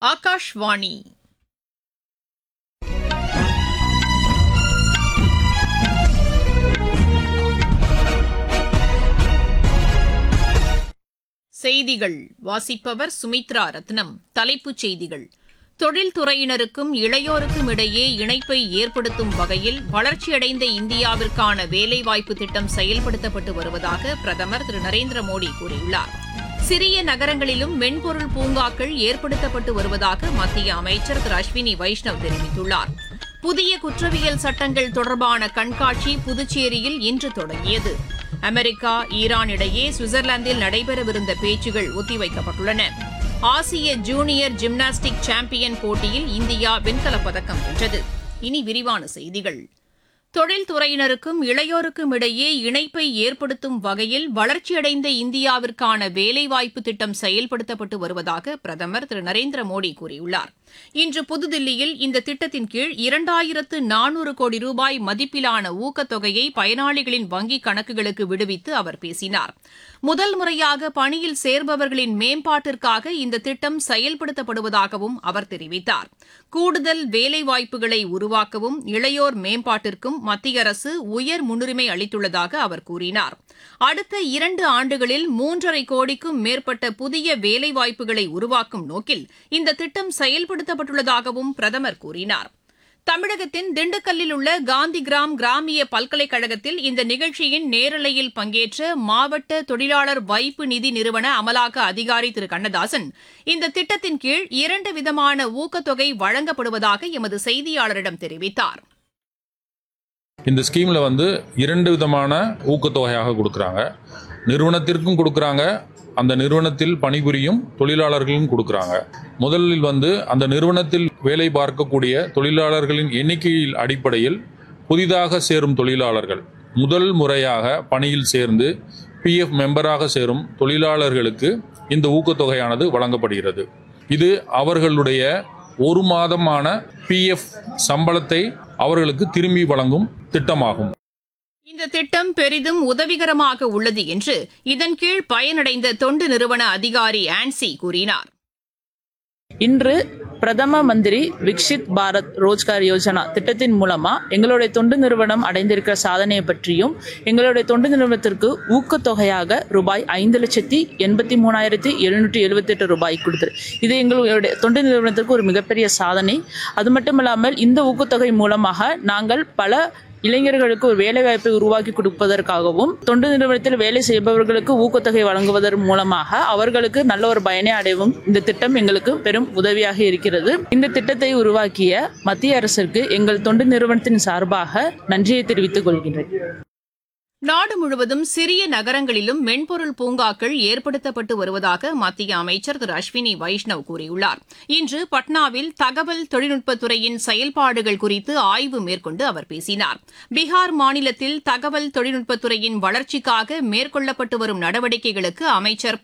ஆகாஷ்வாணி. செய்திகள் வாசிப்பவர் சுமித்ரா ரத்னம். தலைப்புச் செய்திகள்: தொழில்துறையினருக்கும் இளையோருக்கும் இடையே இணைப்பை ஏற்படுத்தும் வகையில் வளர்ச்சியடைந்த இந்தியாவிற்கான வேலைவாய்ப்பு திட்டம் செயல்படுத்தப்பட்டு வருவதாக பிரதமர் திரு நரேந்திர மோடி கூறியுள்ளார். சிறிய நகரங்களிலும் மென்பொருள் பூங்காக்கள் ஏற்படுத்தப்பட்டு வருவதாக மத்திய அமைச்சர் திரு அஸ்வினி வைஷ்ணவ் தெரிவித்துள்ளார். புதிய குற்றவியல் சட்டங்கள் தொடர்பான கண்காட்சி புதுச்சேரியில் இன்று தொடங்கியது. அமெரிக்கா, ஈரான் இடையே சுவிட்சர்லாந்தில் நடைபெறவிருந்த பேச்சுகள் ஒத்திவைக்கப்பட்டுள்ளன. ஆசிய ஜூனியர் ஜிம்னாஸ்டிக் சாம்பியன் போட்டியில் இந்தியா வெண்கலப் பதக்கம் வென்றது. இனி விரிவான செய்திகள். தொழில்துறையினருக்கும் இளையோருக்கும் இடையே இணைப்பை ஏற்படுத்தும் வகையில் வளர்ச்சியடைந்த இந்தியாவிற்கான வேலைவாய்ப்பு திட்டம் செயல்படுத்தப்பட்டு வருவதாக பிரதமர் திரு நரேந்திர மோடி கூறியுள்ளார். இன்று புதுதில்லியில் இந்த திட்டத்தின் கீழ் 2400 கோடி ரூபாய் மதிப்பிலான ஊக்கத்தொகையை பயனாளிகளின் வங்கிக் கணக்குகளுக்கு விடுவித்து அவர் பேசினார். முதல் முறையாக பணியில் சேர்பவர்களின் மேம்பாட்டிற்காக இந்த திட்டம் செயல்படுத்தப்படுவதாகவும் அவர் தெரிவித்தார். கூடுதல் வேலைவாய்ப்புகளை உருவாக்கவும் இளையோர் மேம்பாட்டிற்கும் மத்திய அரசு உயர் முன்னுரிமை அளித்துள்ளதாக அவர் கூறினார். அடுத்த 2 ஆண்டுகளில் 3.5 கோடிக்கும் மேற்பட்ட புதிய வேலைவாய்ப்புகளை உருவாக்கும் நோக்கில் இந்த திட்டம் செயல்படுத்தப்பட்டுள்ளதாகவும் பிரதமர் கூறினார். தமிழகத்தின் திண்டுக்கல்லில் உள்ள காந்திகிராம் கிராமிய பல்கலைக்கழகத்தில் இந்த நிகழ்ச்சியின் நேரலையில் பங்கேற்ற மாவட்ட தொழிலாளர் வைப்பு நிதி நிறுவன அமலாக்க அதிகாரி திரு கண்ணதாசன், இந்த திட்டத்தின் கீழ் 2 விதமான ஊக்கத்தொகை வழங்கப்படுவதாக எமது செய்தியாளரிடம் தெரிவித்தார். இந்த ஸ்கீமில் 2 விதமான ஊக்கத்தொகையாக கொடுக்குறாங்க. நிறுவனத்திற்கும் கொடுக்குறாங்க, அந்த நிறுவனத்தில் பணிபுரியும் தொழிலாளர்களும் கொடுக்குறாங்க. முதலில் அந்த நிறுவனத்தில் வேலை பார்க்கக்கூடிய தொழிலாளர்களின் எண்ணிக்கையில் அடிப்படையில் புதிதாக சேரும் தொழிலாளர்கள் முதல் முறையாக பணியில் சேர்ந்து PF மெம்பராக சேரும் தொழிலாளர்களுக்கு இந்த ஊக்கத்தொகையானது வழங்கப்படுகிறது. இது அவர்களுடைய 1 மாதமான PF சம்பளத்தை அவர்களுக்கு திரும்பி வழங்கும் திட்டமாகும். இந்த திட்டம் பெரிதும் உதவிகரமாக உள்ளது என்று இதன் கீழ் பயனடைந்த தொண்டு நிறுவன அதிகாரி ஆன்சி கூறினார். இன்று பிரதம மந்திரி விக்ஷித் பாரத் ரோஜ்கார் யோஜனா திட்டத்தின் மூலமா எங்களுடைய தொண்டு நிறுவனம் அடைந்திருக்கிற சாதனையை பற்றியும், எங்களுடைய தொண்டு நிறுவனத்திற்கு ஊக்கத்தொகையாக ரூபாய் 5,83,778 ரூபாய் கொடுத்துரு. இது எங்களுடைய தொண்டு நிறுவனத்திற்கு ஒரு மிகப்பெரிய சாதனை. அது மட்டும் இல்லாமல் இந்த ஊக்கத்தொகை மூலமாக நாங்கள் பல இளைஞர்களுக்கு ஒரு வேலைவாய்ப்பை உருவாக்கி கொடுப்பதற்காகவும், தொண்டு நிறுவனத்தில் வேலை செய்பவர்களுக்கு ஊக்கத்தொகை வழங்குவதன் மூலமாக அவர்களுக்கு நல்ல ஒரு பயனை அடைவும் இந்த திட்டம் எங்களுக்கு பெரும் உதவியாக இருக்கிறது. இந்த திட்டத்தை உருவாக்கிய மத்திய அரசிற்கு எங்கள் தொண்டு நிறுவனத்தின் சார்பாக நன்றியை தெரிவித்துக் கொள்கின்றேன். நாடு முழுவதும் சிறிய நகரங்களிலும் மென்பொருள் பூங்காக்கள் ஏற்படுத்தப்பட்டு வருவதாக மத்திய அமைச்சர் திரு அஸ்வினி வைஷ்ணவ் கூறியுள்ளார். இன்று பட்னாவில் தகவல் தொழில்நுட்பத்துறையின் செயல்பாடுகள் குறித்து ஆய்வு மேற்கொண்டு அவர் பேசினார். பீகார் மாநிலத்தில் தகவல் தொழில்நுட்பத்துறையின் வளர்ச்சிக்காக மேற்கொள்ளப்பட்டு வரும் நடவடிக்கைகளுக்கு அமைச்சர்